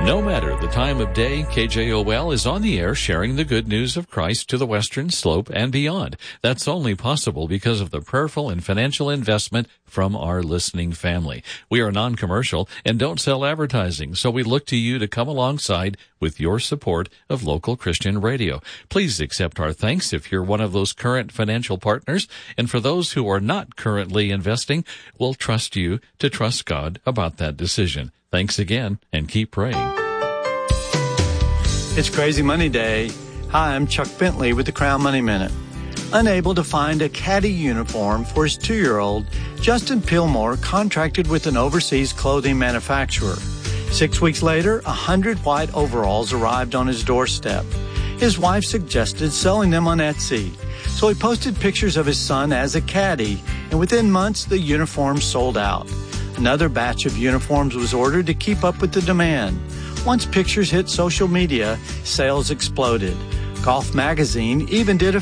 No matter the time of day, KJOL is on the air sharing the good news of Christ to the Western Slope and beyond. That's only possible because of the prayerful and financial investment from our listening family. We are non-commercial and don't sell advertising, so we look to you to come alongside with your support of local Christian radio. Please accept our thanks if you're one of those current financial partners, and for those who are not currently investing, we'll trust you to trust God about that decision. Thanks again, and keep praying. It's Crazy Money Day. Hi, I'm Chuck Bentley with the Crown Money Minute. Unable to find a caddy uniform for his 2-year-old, Justin Pillmore contracted with an overseas clothing manufacturer. 6 weeks later, 100 white overalls arrived on his doorstep. His wife suggested selling them on Etsy, so he posted pictures of his son as a caddy, and within months, the uniforms sold out. Another batch of uniforms was ordered to keep up with the demand. Once pictures hit social media, sales exploded. Golf Magazine even did a